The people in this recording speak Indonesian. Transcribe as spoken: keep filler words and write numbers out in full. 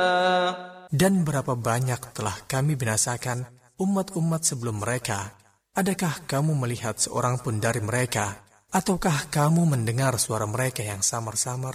Dan berapa banyak telah kami binasakan umat-umat sebelum mereka. Adakah kamu melihat seorang pun dari mereka? Ataukah kamu mendengar suara mereka yang samar-samar?